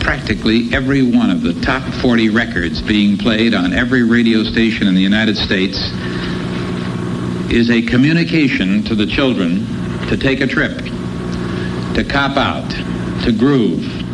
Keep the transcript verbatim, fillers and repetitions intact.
practically every one of the top forty records being played on every radio station in the United States is a communication to the children to take a trip, to cop out, to groove,